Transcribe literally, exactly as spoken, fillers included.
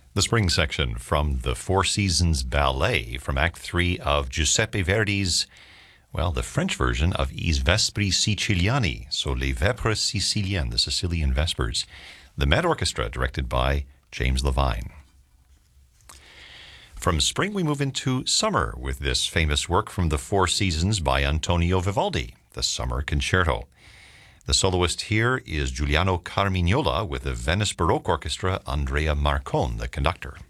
The spring section from the Four Seasons Ballet from Act three of Giuseppe Verdi's, well, the French version of I Vespri Siciliani, so Les Vespres Siciliennes, the Sicilian Vespers. The Met Orchestra, directed by James Levine. From spring, we move into summer with this famous work from the Four Seasons by Antonio Vivaldi, the Summer Concerto. The soloist here is Giuliano Carmignola with the Venice Baroque Orchestra, Andrea Marcon, the conductor.